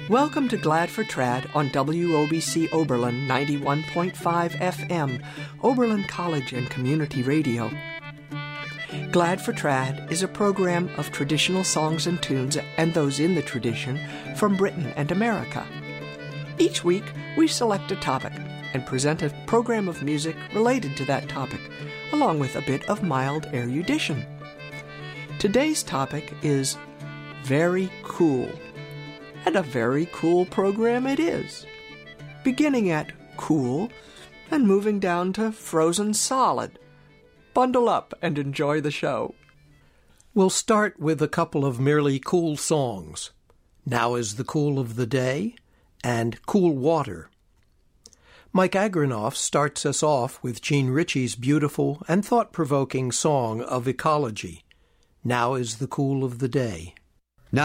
Welcome to Glad for Trad on WOBC Oberlin 91.5 FM, Oberlin College and Community Radio. Glad for Trad is a program of traditional songs and tunes and those in the tradition from Britain and America. Each week, we select a topic and present a program of music related to that topic, along with a bit of mild erudition. Today's topic is Very Cool. And a very cool program it is. Beginning at cool and moving down to frozen solid. Bundle up and enjoy the show. We'll start with a couple of merely cool songs. Now is the Cool of the Day and Cool Water. Mike Agranoff starts us off with Gene Ritchie's beautiful and thought-provoking song of ecology. Now is the Cool of the Day.